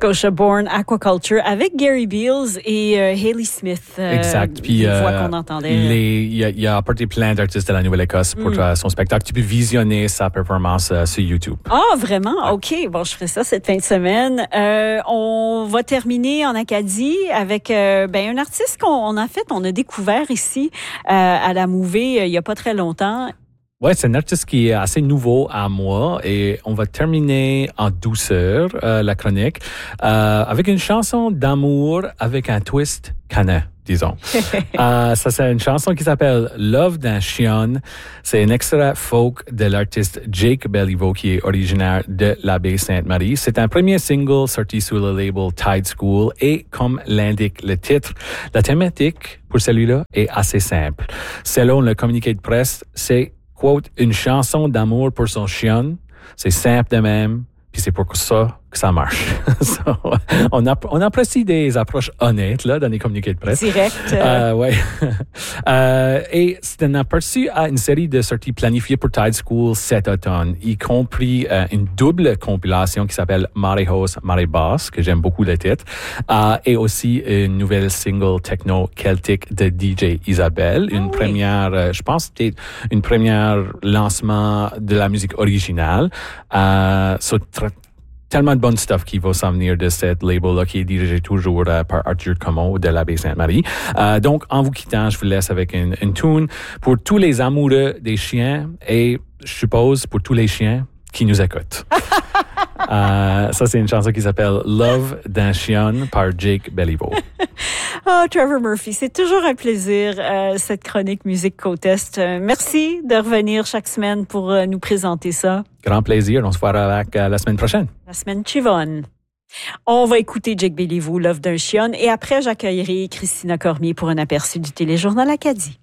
Scotia-born Aquaculture avec Gary Beals et Hayley Smith. Exact. Puis les voix qu'on entendait. Il a apporté plein d'artistes de la Nouvelle-Écosse pour son spectacle. Tu peux visionner sa performance sur YouTube. Ah, vraiment? OK. Bon, je ferai ça cette fin de semaine. On va terminer en Acadie avec un artiste qu'on a découvert ici à la Mouvée il n'y a pas très longtemps. Ouais, c'est un artiste qui est assez nouveau à moi et on va terminer en douceur la chronique avec une chanson d'amour avec un twist canin, disons. Ça, c'est une chanson qui s'appelle Love d'un chien. C'est un extrait folk de l'artiste Jake Béliveau qui est originaire de la baie Sainte-Marie. C'est un premier single sorti sous le label Tide School et comme l'indique le titre, la thématique pour celui-là est assez simple. Selon le communiqué de presse, c'est quote, une chanson d'amour pour son chien. C'est simple de même, puis c'est pour ça que ça marche. So, on apprécie des approches honnêtes là dans les communiqués de presse. Direct. Ouais. Et c'est un aperçu à une série de sorties planifiées pour Tide School cet automne, y compris une double compilation qui s'appelle Marée Hausse, Marée Basse, que j'aime beaucoup le titre, et aussi une nouvelle single techno celtique de DJ Isabelle, une première, je pense peut-être une première lancement de la musique originale. Tellement de bonne stuff qui va s'en venir de cette label-là qui est dirigé toujours par Arthur Comeau de la baie Sainte-Marie. Donc, en vous quittant, je vous laisse avec une tune pour tous les amoureux des chiens et, je suppose, pour tous les chiens qui nous écoutent. Ça, c'est une chanson qui s'appelle Love d'un chien par Jake Béliveau. Trevor Murphy, c'est toujours un plaisir, cette chronique Musique Côte-Est. Merci de revenir chaque semaine pour nous présenter ça. Grand plaisir. On se verra avec la semaine prochaine. La semaine chivonne. On va écouter Jake Béliveau, Love d'un chien, et après, j'accueillerai Christina Cormier pour un aperçu du Téléjournal Acadie.